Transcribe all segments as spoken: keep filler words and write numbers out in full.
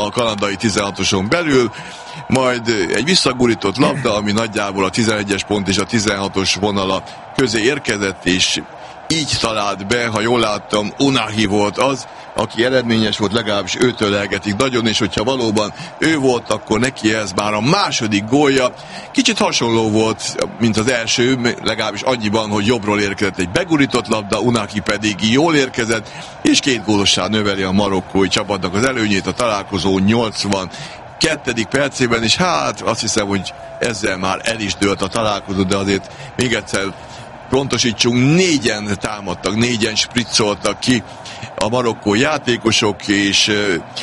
a kanadai tizenhatoson belül, majd egy visszagurított labda, ami nagyjából a tizenegyes pont és a tizenhatos vonala közé érkezett, és így talált be, ha jól láttam, Unahi volt az, aki eredményes volt, legalábbis őtől elgetik nagyon, és hogyha valóban ő volt, akkor neki ez már a második gólja. Kicsit hasonló volt, mint az első, legalábbis annyiban, hogy jobbról érkezett egy begurított labda, Unahi pedig jól érkezett, és két gólossá növeli a marokkói csapatnak az előnyét a találkozó nyolcvankettedik percében, és hát azt hiszem, hogy ezzel már el is dőlt a találkozó, de azért még egyszer pontosítsunk, négyen támadtak, négyen spriccoltak ki a marokkói játékosok, és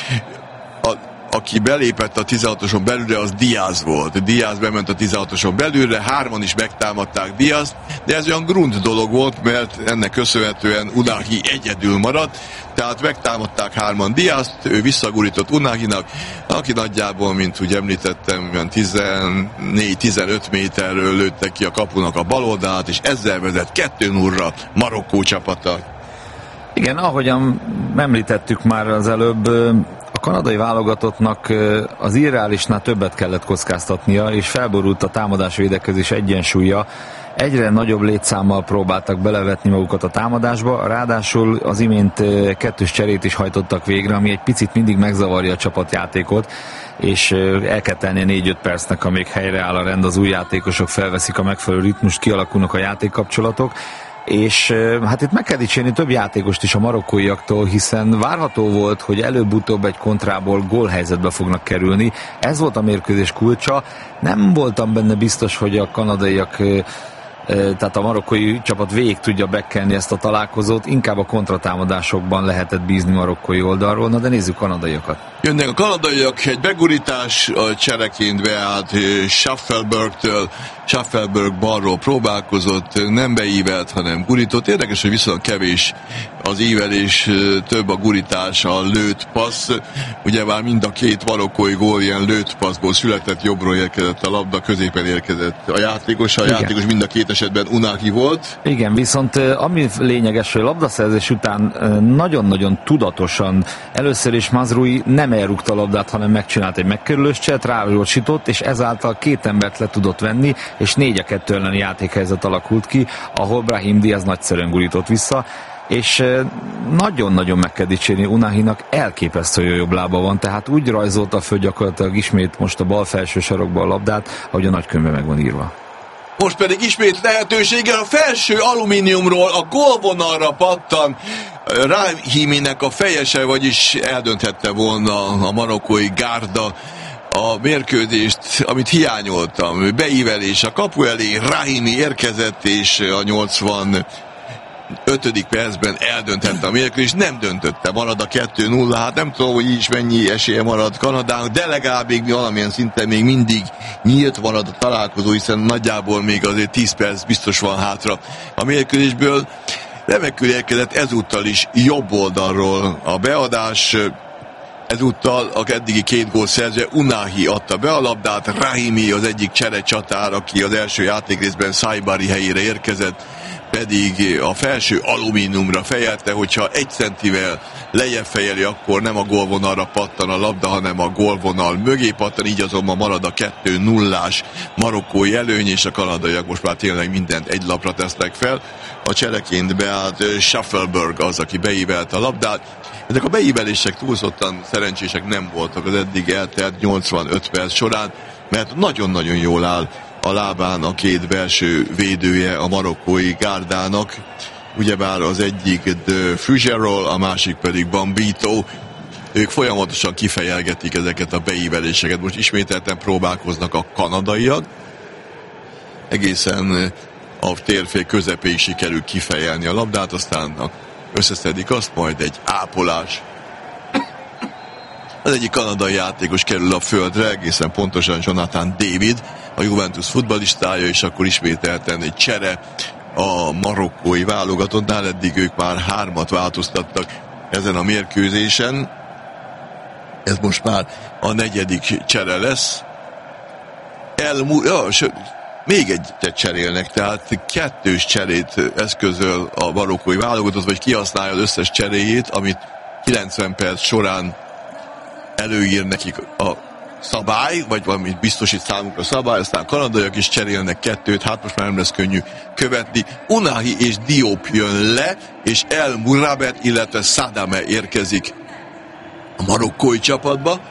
a, aki belépett a tizenhatoson belülre, az Diaz volt. Diaz bement a tizenhatoson belülre, hárman is megtámadták Diazt, de ez olyan grund dolog volt, mert ennek köszönhetően Unahi egyedül maradt, tehát megtámadták hárman Diazt, ő visszagurított Unahinak, aki nagyjából, mint úgy említettem, tizennégy-tizenöt méterről lőtte ki a kapunak a bal oldalát, és ezzel vezet kettő nullra Marokkó csapata. Igen, ahogyan említettük már az előbb, a kanadai válogatottnak az irreálisnál többet kellett kockáztatnia, és felborult a támadás-védekezés egyensúlya. Egyre nagyobb létszámmal próbáltak belevetni magukat a támadásba, ráadásul az imént kettős cserét is hajtottak végre, ami egy picit mindig megzavarja a csapatjátékot, és el kell tenni négy-öt percnek, amíg helyreáll a rend, az új játékosok felveszik a megfelelő ritmust, kialakulnak a játékkapcsolatok, és hát itt meg kell dicsérni több játékost is a marokkóiaktól, hiszen várható volt, hogy előbb-utóbb egy kontrából gólhelyzetbe fognak kerülni. Ez volt a mérkőzés kulcsa. Nem voltam benne biztos, hogy a kanadaiak, tehát a marokkói csapat végig tudja bekenni ezt a találkozót, inkább a kontratámadásokban lehetett bízni marokkói oldalról, na de nézzük kanadaiakat. Jönnek a kanadaiak, egy begurítás, a csereként beállt Schaffelbergtől, Schaffelberg balról próbálkozott, nem beívelt, hanem gurított. Érdekes, hogy viszont kevés az ívelés, több a gurítás, a lőtt passz. Ugye már mind a két marokkói gól ilyen lőtt passzból született, jobbról érkezett a labda, középen érkezett a játékos. A Igen. játékos mind a két esetben Unahi volt. Igen, viszont ami lényeges, hogy labdaszerzés után nagyon-nagyon tudatosan először is Mazrui nem elrúgta a labdát, hanem megcsinált egy megkerülős cselt, rávjósított, és ezáltal két embert le tudott venni, és négy a kettő elleni játékhelyzet alakult ki, ahol Brahim Diaz nagyszerűen gurított vissza, és nagyon-nagyon meg kell dicsérni Unahinak, elképesztő jó jobb lába van, tehát úgy rajzolta föl gyakorlatilag ismét most a bal felső sarokba a labdát, ahogy a nagykönyvben meg van írva. Most pedig ismét lehetőséggel a felső alumíniumról a gólvonalra pattan Rahiminek a fejese, vagyis eldönthette volna a marokkói gárda a mérkőzést, amit hiányoltam. Beívelés a kapu elé, Rahimi érkezett, és a nyolcvanötödik percben eldönthette a mérkőzést, nem döntötte, marad a kettő nulla, hát nem tudom, hogy így is mennyi esélye marad Kanadának, de legalább még valamilyen szinten még mindig nyílt marad a találkozó, hiszen nagyjából még azért tíz perc biztos van hátra a mérkőzésből. Remekül érkezett ezúttal is jobb oldalról a beadás, ezúttal a eddigi két gól szerző Unahi adta be a labdát, Rahimi az egyik cserecsatár, aki az első játékrészben Saibari helyére érkezett, pedig a felső alumíniumra fejelte, hogyha egy centivel lejjebb fejeli, akkor nem a gólvonalra pattan a labda, hanem a gólvonal mögé pattan, így azonban marad a kettő nullás marokkói előny, és a kanadaiak most már tényleg mindent egy lapra tesznek fel. A csereként beállt Schaffelberg az, aki beívelt a labdát. Ezek a beívelések túlzottan szerencsések nem voltak az eddig eltelt nyolcvanöt perc során, mert nagyon-nagyon jól áll a lábán a két belső védője a marokkói gárdának. Ugyebár az egyik de Fugerol, a másik pedig Bambito. Ők folyamatosan kifejelgetik ezeket a beíveléseket. Most ismételten próbálkoznak a kanadaiak. Egészen a térfél közepéig sikerül kifejelni a labdát, aztán összeszedik azt, majd egy ápolás. Az egyik kanadai játékos kerül a földre, egészen pontosan Jonathan David, a Juventus futballistája, és akkor ismételten egy csere a marokkói válogatottnál. Eddig ők már hármat változtattak ezen a mérkőzésen. Ez most már a negyedik csere lesz. Elmú... Ja, sőt, még egyet cserélnek, tehát kettős cserét eszközöl a marokkói válogatott, vagy kihasználja az összes cseréjét, amit kilencven perc során előír nekik a szabály, vagy valamit biztosít számukra szabály, aztán kanadaiak is cserélnek kettőt, hát most már nem lesz könnyű követni. Unahi és Diop jön le, és El Murabet, illetve Sadame érkezik a marokkói csapatba.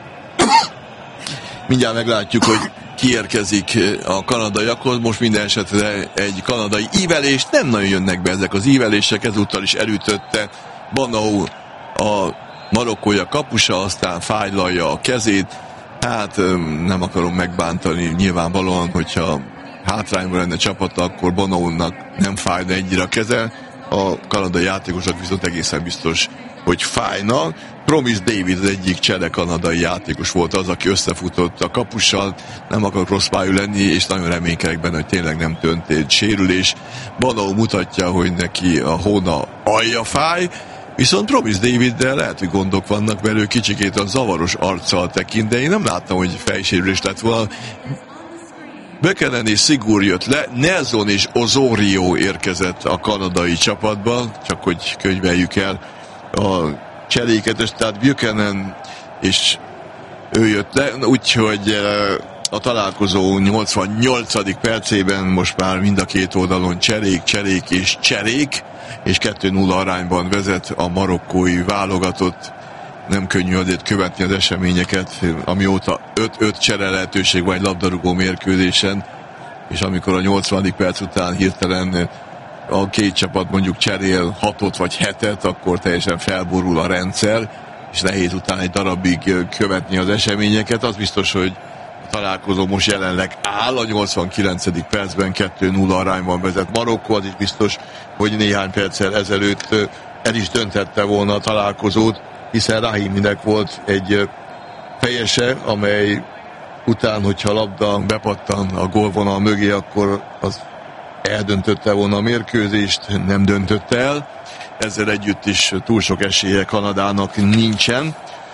Mindjárt meglátjuk, hogy kiérkezik a kanadaiakhoz. Most minden esetre egy kanadai ívelést, nem nagyon jönnek be ezek az ívelések, ezúttal is elütötte Banau a marokkói a kapusa, aztán fájlalja a kezét. Hát nem akarom megbántani, nyilvánvalóan, hogyha hátrányban lenne csapata, akkor Banaunak nem fájna ennyire a keze. A kanadai játékosok viszont egészen biztos, hogy fájna. Promise David az egyik csere kanadai játékos volt az, aki összefutott a kapussal, nem akar rossz pályú lenni, és nagyon reménykedek benne, hogy tényleg nem történt sérülés. Banau mutatja, hogy neki a hóna alja fáj, viszont Promise Daviddel lehet, hogy gondok vannak, mert ő kicsikét a zavaros arccal tekint, de én nem láttam, hogy fejsérülés lett volna. Buchanan és Sigur jött le, Nelson és Osorio érkezett a kanadai csapatba, csak hogy könyveljük el a cseréket, és tehát Buchanan és ő jött le, úgyhogy a találkozó nyolcvannyolcadik percében most már mind a két oldalon cserék, cserék és cserék, és kettő nulla arányban vezet a marokkói válogatott. Nem könnyű azért követni az eseményeket, amióta öt öt csere lehetőség van egy labdarúgó mérkőzésen, és amikor a nyolcvanadik perc után hirtelen a két csapat mondjuk cserél hatot vagy hetet, akkor teljesen felborul a rendszer, és nehéz után egy darabig követni az eseményeket. Az biztos, hogy a találkozó most jelenleg áll, a nyolcvankilencedik percben kettő nulla arányban vezet Marokkó, az is biztos, hogy néhány perccel ezelőtt el is dönthette volna a találkozót, hiszen Rahiminek volt egy fejese, amely után, hogyha a labda bepattan a gólvonal mögé, akkor az eldöntötte volna a mérkőzést, nem döntötte el. Ezzel együtt is túl sok esélye Kanadának nincsen.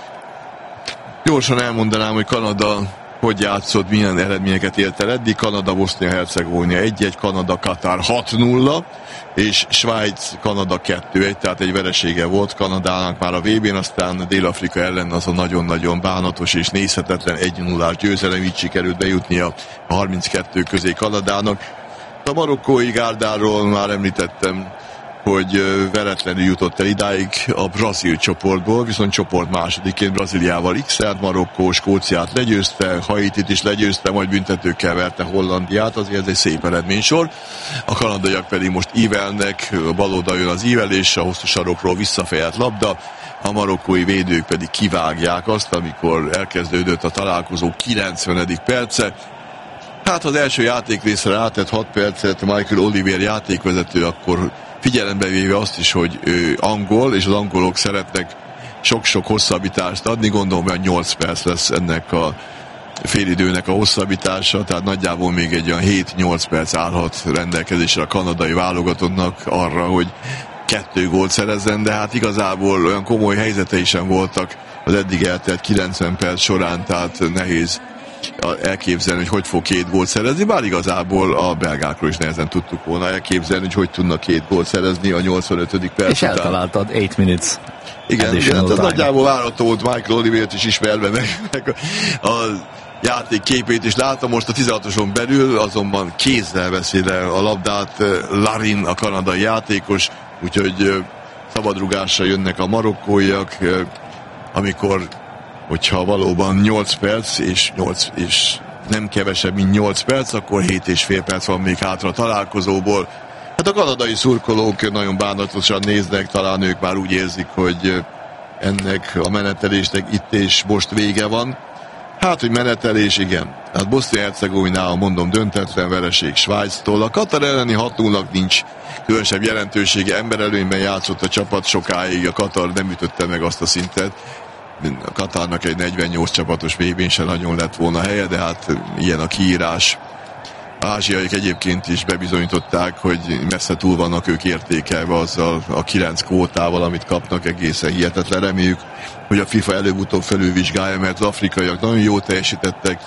Gyorsan elmondanám, hogy Kanada hogy játszott, milyen eredményeket ért el eddig. Kanada, Bosznia-Hercegovina egy egy, Kanada, Katar hat nulla, és Svájc, Kanada kettő egy, tehát egy veresége volt Kanadának már a vé bén, aztán Dél-Afrika ellen az a nagyon-nagyon bánatos és nézhetetlen egy nullás győzelem, így sikerült bejutni a harminckettő közé Kanadának. A marokkói gárdáról már említettem, hogy veretlenül jutott el idáig a brazil csoportból, viszont csoport másodiként Brazíliával x-elt, Marokkó Skóciát legyőzte, Haitit is legyőzte, majd büntetőkkel verte Hollandiát, azért ez egy szép eredménysor. A kanadaiak pedig most ívelnek, bal oldal jön az ívelés, a hosszú sarokról visszafejelt labda, a marokkói védők pedig kivágják azt, amikor elkezdődött a találkozó kilencvenedik perce. Hát az első játékrészre átett hat percet Michael Oliver játékvezető, akkor figyelembe véve azt is, hogy ő angol, és az angolok szeretnek sok-sok hosszabbítást adni, gondolom, hogy nyolc perc lesz ennek a félidőnek a hosszabbítása, tehát nagyjából még egy olyan hét-nyolc perc állhat rendelkezésre a kanadai válogatottnak arra, hogy kettő gólt szerezzen, de hát igazából olyan komoly helyzetei sem voltak az eddig eltelt kilencven perc során, tehát nehéz elképzelni, hogy hogy fog két gólt szerezni, bár igazából a belgákról is nehezen tudtuk volna elképzelni, hogy hogy tudnak két gólt szerezni a nyolcvanötödik perc és után. És eltaláltad hat minutes. Igen, igen, hát az nagyjából várható volt, Michael Olivert is ismerve meg, meg a, a játék képét is látom most a tizenhatoson belül, azonban kézzel veszi le a labdát Larin, a kanadai játékos, úgyhogy szabadrugásra jönnek a marokkóiak, amikor hogyha valóban nyolc perc, és, nyolc, és nem kevesebb, mint nyolc perc, akkor hét és fél perc van még hátra a találkozóból. Hát a kanadai szurkolók nagyon bánatosan néznek, talán ők már úgy érzik, hogy ennek a menetelésnek itt és most vége van. Hát, hogy menetelés, igen. Hát Bosznia-Hercegovinával mondom döntetlen vereség Svájctól. A Katar elleni hat nullnak nincs különösebb jelentősége. Emberelőnyben játszott a csapat sokáig, a Katar nem ütötte meg azt a szintet. A Katarnak egy negyvennyolc csapatos vé bén sem nagyon lett volna helye, de hát ilyen a kiírás. Ázsiaiak egyébként is bebizonyították, hogy messze túl vannak ők értékelve azzal a kilenc kvótával, amit kapnak, egészen hihetetlen. Reméljük, hogy a FIFA előbb-utóbb felülvizsgálja, mert az afrikaiak nagyon jól teljesítettek,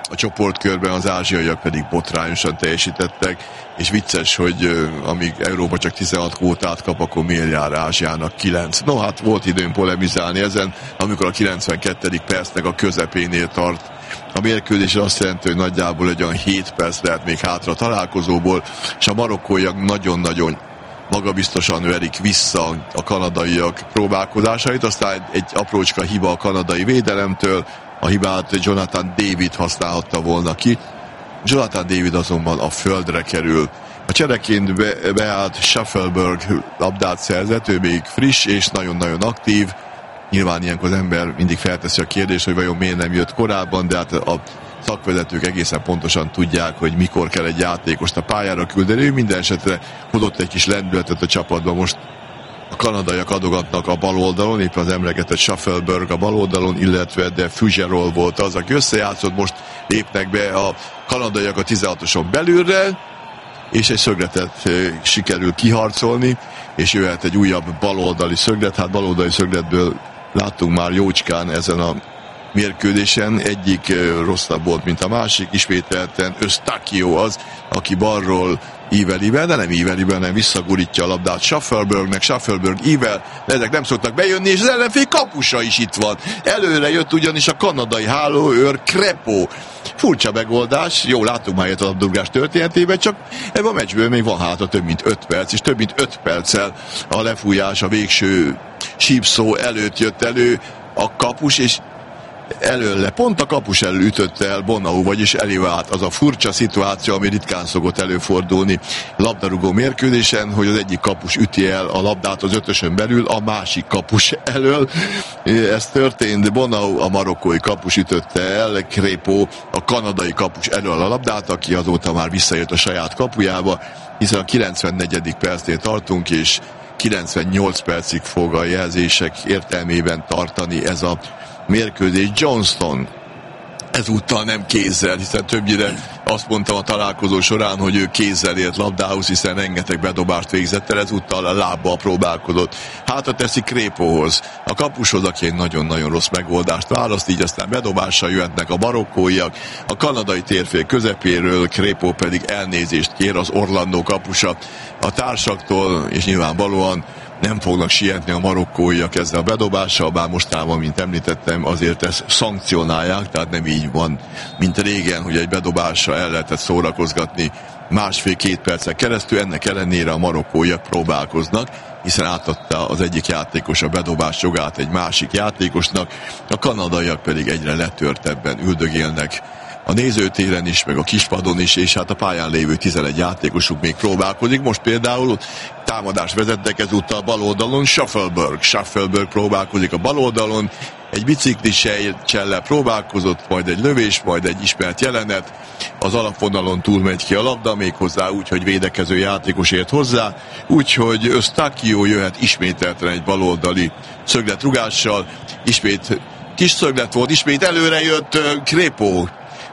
a csoportkörben, az ázsiaiak pedig botrányosan teljesítettek, és vicces, hogy amíg Európa csak tizenhat kvótát kap, akkor miért jár Ázsiának kilenc. No hát volt időn polemizálni ezen, amikor a kilencvenkettedik percnek a közepénél tart a mérkőzés, azt jelenti, hogy nagyjából egy olyan hét perc lehet még hátra a találkozóból, és a marokkóiak nagyon-nagyon magabiztosan verik vissza a kanadaiak próbálkozásait, aztán egy aprócska hiba a kanadai védelemtől, a hibát Jonathan David használhatta volna ki. Jonathan David azonban a földre kerül. A csereként be, beállt Schaffelberg labdát szerzett, ő még friss és nagyon-nagyon aktív. Nyilván ilyenkor az ember mindig felteszi a kérdést, hogy vajon miért nem jött korábban, de hát a szakvezetők egészen pontosan tudják, hogy mikor kell egy játékost a pályára küldeni. Ő minden esetre hozott egy kis lendületet a csapatba. Most a kanadaiak adogatnak a bal oldalon, éppen az emlegetett Schaffelberg a bal oldalon, illetve de Fugerol volt az, aki összejátszott, most lépnek be a kanadaiak a tizenhatoson belülre, és egy szögletet sikerül kiharcolni, és jöhet egy újabb baloldali szöglet. Hát baloldali szögletből láttunk már jócskán ezen a mérkőzésen, egyik rosszabb volt, mint a másik, ismételten Östákió az, aki balról ívelivel, de nem ívelivel, nem visszagurítja a labdát Schaffelbergnek, Schaffelberg ível, de ezek nem szoktak bejönni, és az ellenfél kapusa is itt van. Előre jött ugyanis a kanadai hálóőr Crépeau. Furcsa megoldás, jó, látunk már ilyet a labdarúgás történetében, csak ebben a meccsből még van hátra több mint öt perc, és több mint öt perccel a lefújás, a végső sípszó előtt jött elő a kapus, és előle, pont a kapus elől ütötte el Bonau, vagyis elévált az a furcsa szituáció, ami ritkán szokott előfordulni labdarúgó mérkőzésen, hogy az egyik kapus üti el a labdát az ötösön belül, a másik kapus elől. Ez történt, Bonau, a marokkói kapus ütötte el, Crépeau, a kanadai kapus elől a labdát, aki azóta már visszaért a saját kapujába, hiszen a kilencvennegyedik percnél tartunk, és kilencvennyolc percig fog a jelzések értelmében tartani ez a mérkőzés. Johnston ezúttal nem kézzel, hiszen többnyire azt mondtam a találkozó során, hogy ő kézzel ért labdához, hiszen rengeteg bedobást végzett el, ezúttal a lábbal próbálkozott. Hátra teszi Crépeauhoz, a kapushoz, aki egy nagyon-nagyon rossz megoldást választ, így aztán bedobással jöhetnek a marokkóiak, a kanadai térfél közepéről, Crépeau pedig elnézést kér, az Orlando kapusa a társaktól, és nyilvánvalóan nem fognak sietni a marokkóiak ezzel a bedobással, bár mostában, mint említettem, azért ezt szankcionálják, tehát nem így van, mint régen, hogy egy bedobással el lehetett szórakozgatni másfél-két percen keresztül, ennek ellenére a marokkóiak próbálkoznak, hiszen átadta az egyik játékos a bedobás jogát egy másik játékosnak, a kanadaiak pedig egyre letörtebben üldögélnek a nézőtéren is, meg a kispadon is, és hát a pályán lévő tizenegy játékosuk még próbálkozik. Most például támadást vezettek ezúttal bal oldalon, Schaffelberg. Schaffelberg próbálkozik a bal oldalon, egy biciklis csellel próbálkozott, majd egy lövés, majd egy ismert jelenet, az alapvonalon túlmegy ki a labda, méghozzá úgy, hogy védekező játékos ért hozzá, úgyhogy Östákió jöhet ismételten egy baloldali szögletrugással, ismét kis szöglet volt, ismét előre jött Crépeau,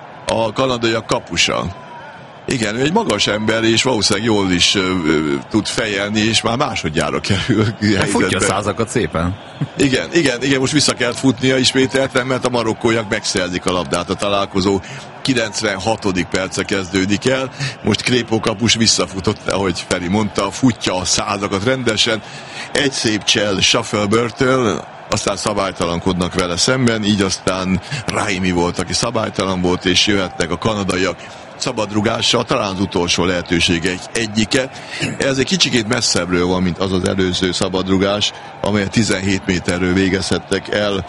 a kanadaiak kapusa. Igen, ő egy magas ember, és valószínűleg jól is ö, ö, tud fejelni, és már másodjára kerül helyzetbe. Futja a százakat szépen. Igen, igen, igen, most vissza kellett futnia ismételten, mert a marokkóiak megszerzik a labdát. A találkozó kilencvenhatodik perce kezdődik el. Most Crépeau kapus visszafutott, ahogy Feri mondta, futja a százakat rendesen. Egy szép csel Schaffelbergtől, aztán szabálytalankodnak vele szemben, így aztán Raimi volt, aki szabálytalan volt, és jöhetnek a kanadaiak szabadrugással, talán az utolsó lehetősége egyike. Ez egy kicsikét messzebbről van, mint az az előző szabadrugás, amelyet tizenhét méterről végezhettek el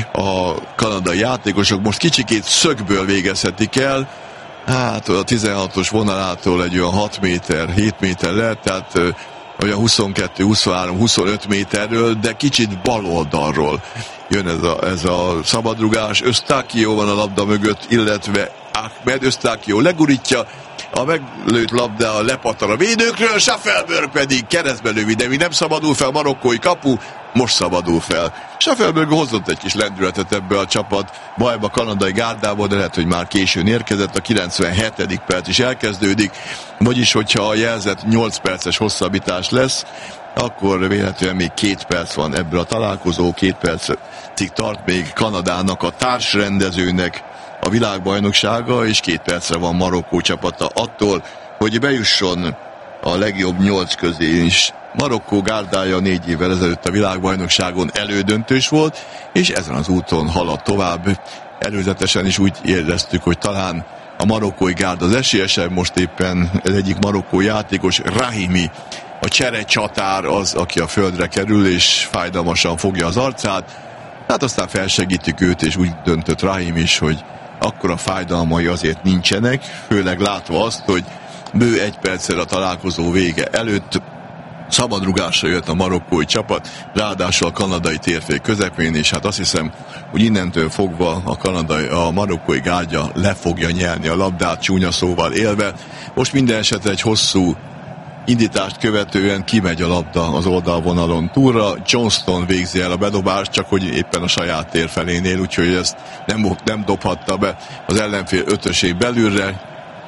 a kanadai játékosok. Most kicsikét szögből végezhetik el, hát a tizenhatos vonalától egy olyan hat méter, hét méter lehet, tehát olyan huszonkettő, huszonhárom, huszonöt méterről, de kicsit bal oldalról jön ez a, ez a szabadrugás. Östákió van a labda mögött, illetve Ahmed. Östákió legurítja, a meglőtt labda lepattan a védőkről, Schaffelberg pedig keresztbe lövi, de mi nem szabadul fel, marokkói kapu, most szabadul fel. Schaffelberg hozott egy kis lendületet ebbe a csapat bajba kanadai gárdából, de lehet, hogy már későn érkezett, a kilencvenhetedik perc is elkezdődik, vagyis hogyha a jelzett nyolc perces hosszabbítás lesz, akkor véletlenül még két perc van ebből a találkozó, két percig tart még Kanadának, a társrendezőnek a világbajnoksága, és két percre van Marokkó csapata attól, hogy bejusson a legjobb nyolc közé is. Marokkó gárdája négy évvel ezelőtt a világbajnokságon elődöntős volt, és ezen az úton halad tovább. Előzetesen is úgy éreztük, hogy talán a marokkói gárda az esélyesebb, most éppen az egyik marokkói játékos, Rahimi, a cserecsatár az, aki a földre kerül, és fájdalmasan fogja az arcát. Hát aztán felsegítjük őt, és úgy döntött Rahim is, hogy akkora fájdalmai azért nincsenek, főleg látva azt, hogy bő egy perccel a találkozó vége előtt szabadrugásra jött a marokkói csapat, ráadásul a kanadai térfél közepén, és hát azt hiszem, hogy innentől fogva a kanadai, a marokkói gárdja le fogja nyerni a labdát, csúnya szóval élve. Most minden esetre egy hosszú indítást követően kimegy a labda az oldalvonalon túlra, Johnston végzi el a bedobást, csak hogy éppen a saját tér felénél, úgyhogy ezt nem, nem dobhatta be az ellenfél ötösé belülre,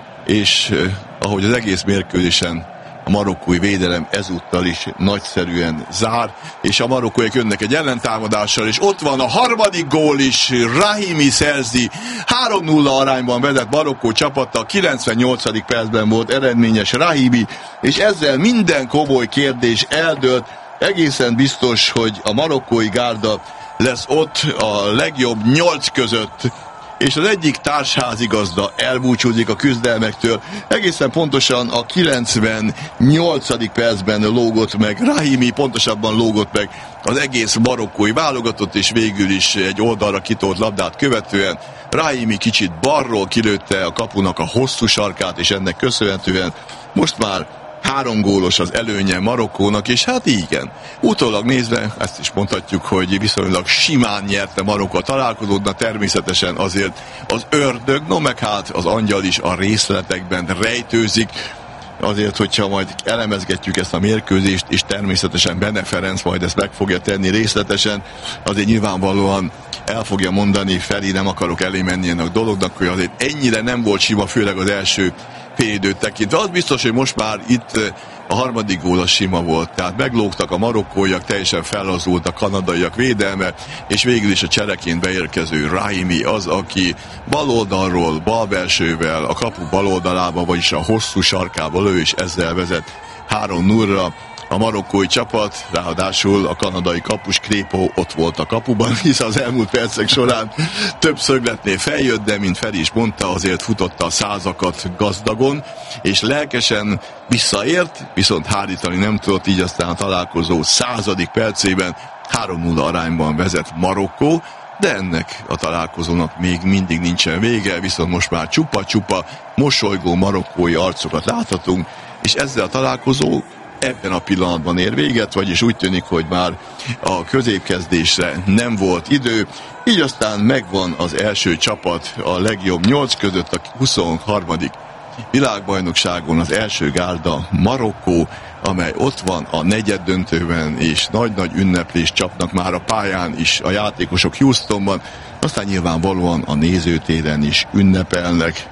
és eh, ahogy az egész mérkőzésen a marokkói védelem ezúttal is nagyszerűen zár, és a marokkóiak jönnek egy ellentámadással, és ott van a harmadik gól is, Rahimi szerzi, három nulla arányban vezet Marokkó csapata, kilencvennyolcadik percben volt eredményes Rahimi, és ezzel minden komoly kérdés eldőlt, egészen biztos, hogy a marokkói gárda lesz ott a legjobb nyolc között, és az egyik társházigazda elbúcsúzik a küzdelmektől. Egészen pontosan a kilencvennyolcadik percben lógott meg Rahimi, pontosabban lógott meg az egész marokkói válogatott, és végül is egy oldalra kitolt labdát követően Rahimi kicsit balról kilőtte a kapunak a hosszú sarkát, és ennek köszönhetően most már három gólos az előnye Marokkónak, és hát igen, utólag nézve ezt is mondhatjuk, hogy viszonylag simán nyerte Marokkó a találkozót, de természetesen azért az ördög, no meg hát az angyal is a részletekben rejtőzik, azért, hogyha majd elemezgetjük ezt a mérkőzést, és természetesen Bene Ferenc majd ezt meg fogja tenni részletesen, azért nyilvánvalóan el fogja mondani, Feri, nem akarok elé menni ennek a dolognak, hogy azért ennyire nem volt sima, főleg az első félidőt tekintve. Az biztos, hogy most már itt a harmadik gól a sima volt, tehát meglógtak a marokkóiak, teljesen fellazult a kanadaiak védelme, és végül is a csereként beérkező Rahimi az, aki baloldalról, balbelsővel, a kapu baloldalába, vagyis a hosszú sarkába lő, és ezzel vezet három nullra a marokkói csapat, ráadásul a kanadai kapus Crépeau ott volt a kapuban, hisz az elmúlt percek során több szögletnél feljött, de mint Feri is mondta, azért futotta a százakat gazdagon, és lelkesen visszaért, viszont hárítani nem tudott, így aztán a találkozó századik percében három nulla arányban vezet Marokkó, de ennek a találkozónak még mindig nincsen vége, viszont most már csupa-csupa mosolygó marokkói arcokat láthatunk, és ezzel a találkozó ebben a pillanatban ér véget, vagyis úgy tűnik, hogy már a középkezdésre nem volt idő, így aztán megvan az első csapat a legjobb nyolc között, a huszonharmadik világbajnokságon az első gárda Marokkó, amely ott van a negyeddöntőben, és nagy-nagy ünneplést csapnak már a pályán is a játékosok Houstonban, aztán nyilvánvalóan a nézőtéren is ünnepelnek.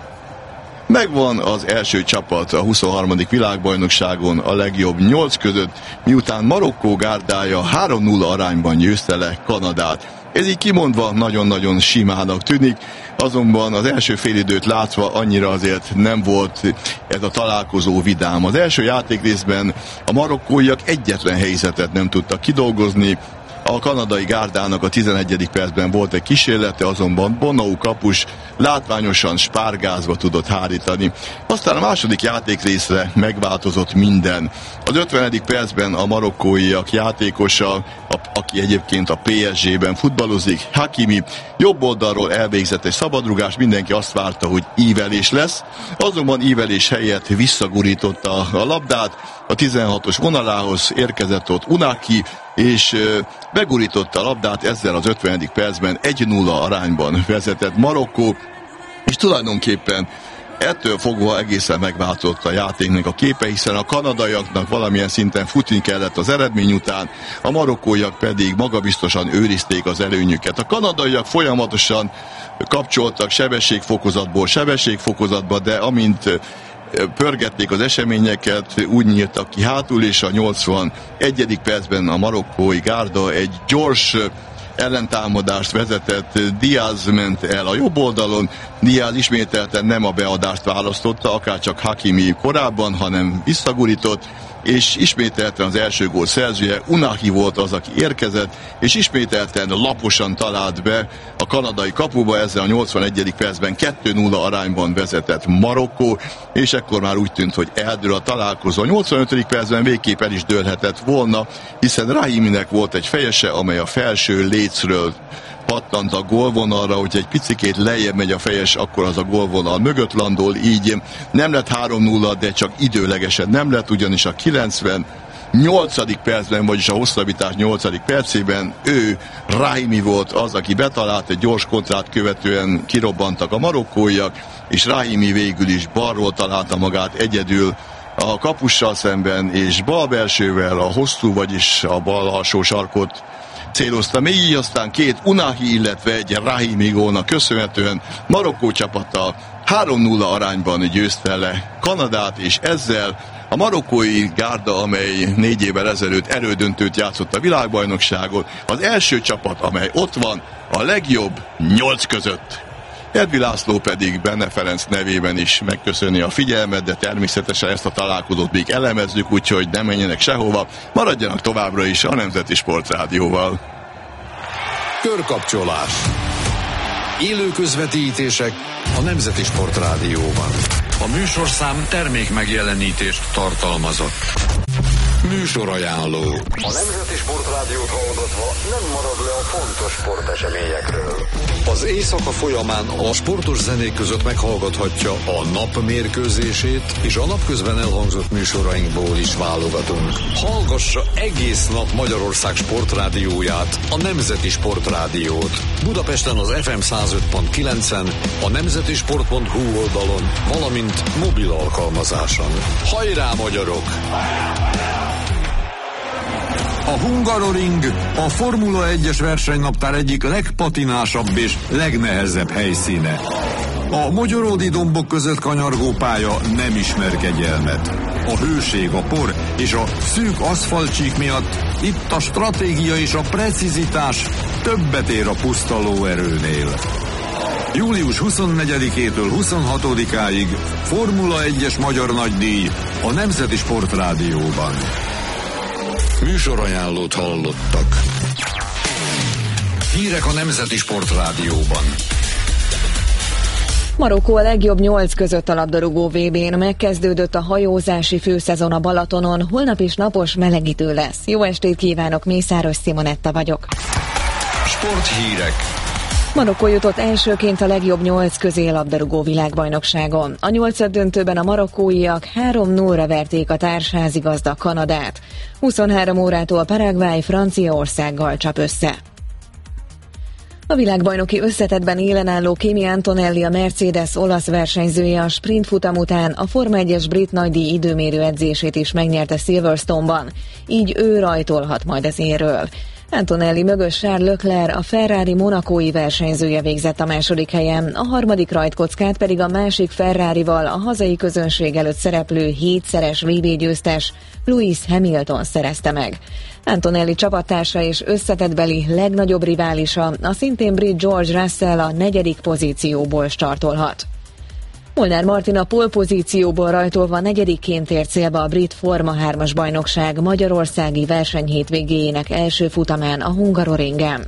Megvan az első csapat a huszonharmadik világbajnokságon a legjobb nyolc között, miután Marokkó gárdája három nulla arányban győzte le Kanadát. Ez így kimondva nagyon-nagyon simának tűnik, azonban az első félidőt látva annyira azért nem volt ez a találkozó vidám. Az első játékrészben a marokkóiak egyetlen helyzetet nem tudtak kidolgozni, a kanadai gárdának a tizenegyedik percben volt egy kísérlete, azonban Bonou kapus látványosan spárgázva tudott hárítani. Aztán a második játékrészre megváltozott minden. Az ötvenedik percben a marokkóiak játékosa, a, aki egyébként a pé es gében futballozik, Hakimi, jobb oldalról elvégzett egy szabadrugás, mindenki azt várta, hogy ívelés lesz, azonban ívelés helyett visszagurította a labdát, a tizenhatos vonalához érkezett ott Unaki, és begurította a labdát, ezzel az ötvenedik percben egy nulla arányban vezetett Marokkó, és tulajdonképpen ettől fogva egészen megváltozott a játéknak a képe, hiszen a kanadaiaknak valamilyen szinten futni kellett az eredmény után, a marokkóiak pedig magabiztosan őrizték az előnyüket. A kanadaiak folyamatosan kapcsoltak sebességfokozatból sebességfokozatba, de amint pörgették az eseményeket, úgy nyíltak ki hátul, és a nyolcvanegyedik percben a marokkói gárda egy gyors ellentámadást vezetett, Diaz ment el a jobb oldalon, Diaz ismételten nem a beadást választotta, akárcsak Hakimi korábban, hanem visszagurított, és ismételten az első gól szerzője, Unahi volt az, aki érkezett, és ismételten laposan talált be a kanadai kapuba, ezzel a nyolcvanegyedik percben kettő nulla arányban vezetett Marokkó, és ekkor már úgy tűnt, hogy eldől a találkozó. A nyolcvanötödik percben végképp el is dőlhetett volna, hiszen Rahiminek volt egy fejese, amely a felső lécről pattant a gólvonalra, hogy egy picikét lejjebb megy a fejes, akkor az a gólvonal mögött landol, így nem lett három nulla, de csak időlegesen nem lett, ugyanis a kilencvennyolcadik percben, vagyis a hosszabbítás nyolcadik percében ő, Rahimi volt az, aki betalált, egy gyors kontrát követően kirobbantak a marokkóiak, és Rahimi végül is balról találta magát egyedül a kapussal szemben, és bal belsővel a hosszú, vagyis a bal alsó sarkot célozta még, így aztán két Unahi, illetve egy Rahimi gólnak köszönhetően Marokkó csapata három nulla arányban győzte le Kanadát, és ezzel a marokkói gárda, amely négy évvel ezelőtt elődöntőt játszott a világbajnokságon, az első csapat, amely ott van, a legjobb nyolc között. Edvi László pedig Benne Ferenc nevében is megköszöni a figyelmet, de természetesen ezt a találkozót még elemezzük, úgyhogy ne menjenek sehova, maradjanak továbbra is a Nemzeti Sportrádióval. Körkapcsolás. Élő közvetítések a Nemzeti Sportrádióban. A műsorszám termék megjelenítést tartalmazott. Műsorajánló. A Nemzeti Sportrádiót hallgatva nem marad le a fontos sporteseményekről. Az éjszaka folyamán a sportos zenék között meghallgathatja a nap mérkőzését, és a napközben elhangzott műsorainkból is válogatunk. Hallgassa egész nap Magyarország sportrádióját, a Nemzeti Sportrádiót. Budapesten az ef em száz öt pont kilencen, a nemzetisport pont hu oldalon, valamint mobil alkalmazáson. Hajrá, magyarok! A Hungaroring a Formula egyes versenynaptár egyik legpatinásabb és legnehezebb helyszíne. A mogyoródi dombok között kanyargó pálya nem ismer kegyelmet. A hőség, a por és a szűk aszfaltcsík miatt itt a stratégia és a precizitás többet ér a puszta lóerőnél. július huszonnegyedikétől huszonhatodikáig Formula egyes magyar nagydíj a Nemzeti Sportrádióban. Műsorajánlót hallottak. Hírek a Nemzeti Sportrádióban. Marokkó a legjobb nyolc között a labdarúgó vé bén, megkezdődött a hajózási főszezon a Balatonon, holnap is napos, melegítő lesz. Jó estét kívánok, Mészáros Simonetta vagyok. Sporthírek. Marokkó jutott elsőként a legjobb nyolc közé labdarúgó világbajnokságon. A nyolcaddöntőben a marokkóiak három nullra verték a társházigazda Kanadát. huszonhárom órától Paraguay Franciaországgal csap össze. A világbajnoki összetettben élen álló Kimi Antonelli, a Mercedes olasz versenyzője a sprint futam után a Forma egyes brit nagydíj időmérő edzését is megnyerte Silverstone-ban, így ő rajtolhat majd az érről. Antonelli mögött Charles Leclerc, a Ferrari monakói versenyzője végzett a második helyen, a harmadik rajtkockát pedig a másik Ferrarival a hazai közönség előtt szereplő hétszeres vé bé győztes Lewis Hamilton szerezte meg. Antonelli csapattársa és összetettbeli legnagyobb riválisa, a szintén brit George Russell a negyedik pozícióból startolhat. Molnár Martin a pole pozícióból rajtolva negyedikként ért célba a brit Forma hármas bajnokság magyarországi versenyhétvégéjének első futamán, a Hungaroringen.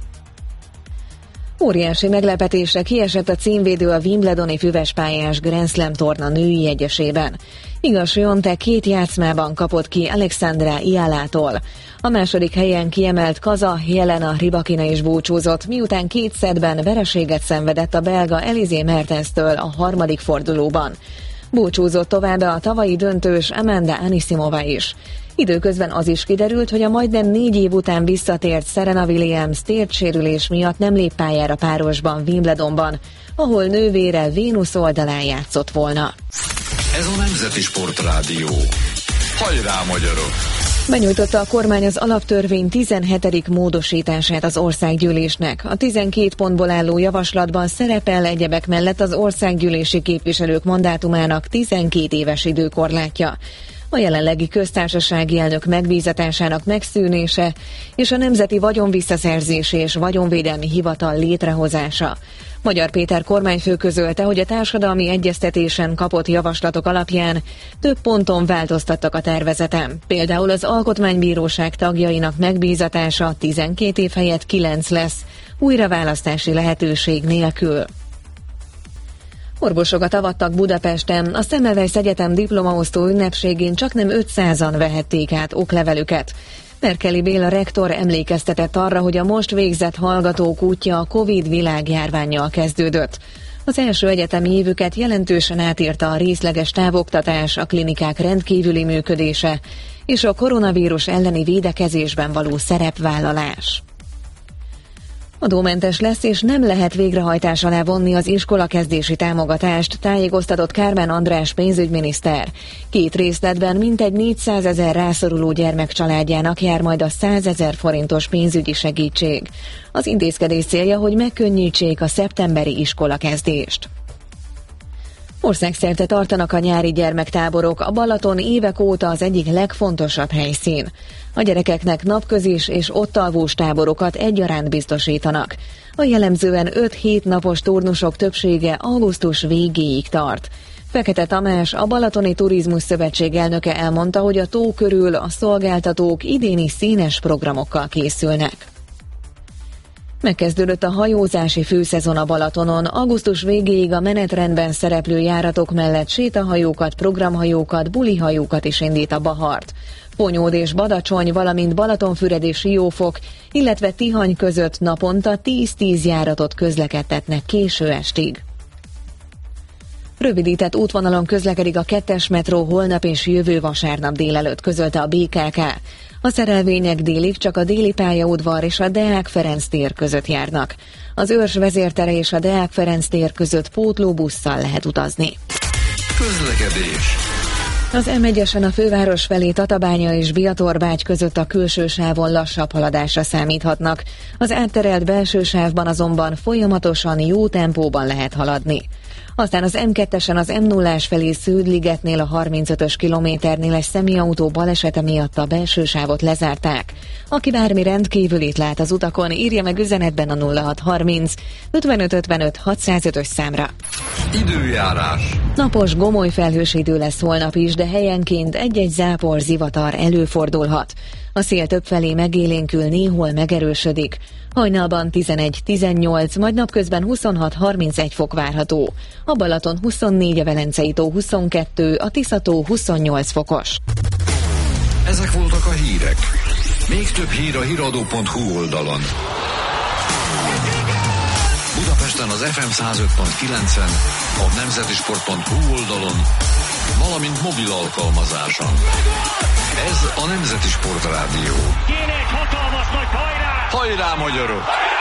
Óriási meglepetésre kiesett a címvédő a wimbledoni füvespályás Grand Slam torna női egyesében. Iga Swiatek két játszmában kapott ki Alexandra Ialától. A második helyen kiemelt kaza Jelena Rybakina is búcsúzott, miután két szettben vereséget szenvedett a belga Elizé Mertenstől a harmadik fordulóban. Búcsúzott továbbá a tavalyi döntős Amanda Anisimova is. Időközben az is kiderült, hogy a majdnem négy év után visszatért Serena Williams térsérülés miatt nem lép pályára párosban Wimbledonban, ahol nővére Vénusz oldalán játszott volna. Ez a Nemzeti Sportrádió. Hajrá, magyarok! Benyújtotta a kormány az alaptörvény tizenhetedik módosítását az országgyűlésnek. A tizenkét pontból álló javaslatban szerepel egyebek mellett az országgyűlési képviselők mandátumának tizenkét éves időkorlátja. a jelenlegi köztársasági elnök megbízatásának megszűnése és a Nemzeti Vagyonvisszaszerzési és Vagyonvédelmi Hivatal létrehozása. Magyar Péter kormányfő közölte, hogy a társadalmi egyeztetésen kapott javaslatok alapján több ponton változtattak a tervezeten. Például az Alkotmánybíróság tagjainak megbízatása tizenkét év helyett kilenc lesz, újraválasztási lehetőség nélkül. Orvosokat avattak Budapesten, a Semmelweis Egyetem diplomaosztó ünnepségén csaknem ötszázan vehették át oklevelüket. Merkeli Béla rektor emlékeztetett arra, hogy a most végzett hallgatók útja a Covid világjárvánnyal kezdődött. Az első egyetemi évüket jelentősen átírta a részleges távoktatás, a klinikák rendkívüli működése és a koronavírus elleni védekezésben való szerepvállalás. Adómentes lesz, és nem lehet végrehajtás alá vonni az iskolakezdési támogatást, tájékoztatott Kármán András pénzügyminiszter. Két részletben mintegy négyszázezer rászoruló gyermek családjának jár majd a százezer forintos pénzügyi segítség. Az intézkedés célja, hogy megkönnyítsék a szeptemberi iskolakezdést. Országszerte tartanak a nyári gyermektáborok, a Balaton évek óta az egyik legfontosabb helyszín. A gyerekeknek napközis és ott alvós táborokat egyaránt biztosítanak. A jellemzően öt-hét napos turnusok többsége augusztus végéig tart. Fekete Tamás, a Balatoni Turizmus Szövetség elnöke elmondta, hogy a tó körül a szolgáltatók idéni színes programokkal készülnek. Megkezdődött a hajózási főszezon a Balatonon. Augusztus végéig a menetrendben szereplő járatok mellett sétahajókat, programhajókat, bulihajókat is indít a Bahart. Ponyód és Badacsony, valamint Balatonfüred és Siófok, illetve Tihany között naponta tíz-tíz járatot közlekedtetnek késő estig. Rövidített útvonalon közlekedik a kettes metró holnap és jövő vasárnap délelőtt, közölte a bé ká ká. A szerelvények délig csak a Déli pályaudvar és a Deák Ferenc tér között járnak. Az Őrs vezértere és a Deák Ferenc tér között pótlóbusszal lehet utazni. Közlekedés. Az em egyesen a főváros felé Tatabánya és Biatorbágy között a külső sávon lassabb haladásra számíthatnak. Az átterelt belső sávban azonban folyamatosan jó tempóban lehet haladni. Aztán az em kettesen az em nullás felé Sződ-ligetnél a harmincötös kilométernél egy személyautó balesete miatt a belső sávot lezárták. Aki bármi rendkívülit lát az utakon, írja meg üzenetben a nulla hat harminc ötvenöt ötvenöt hatszázötös számra. Időjárás. Napos, gomoly felhős idő lesz holnap is, de helyenként egy-egy zápor, zivatar előfordulhat. A szél többfelé megélénkül, néhol megerősödik. Hajnalban tizenegy-tizennyolc, majd napközben huszonhat harmincegy fok várható. A Balaton huszonnégy, a Velencei tó huszonkettő, a Tisza-tó huszonnyolc fokos. Ezek voltak a hírek. Még több hír a híradó pont hú oldalon. Budapesten az ef em száz öt pont kilencen, a nemzetisport pont hú oldalon, valamint mobil alkalmazáson. Ez a Nemzeti Sport Rádió. Kéne egy hatalmas nagy hajrá! Hajrá, magyarok!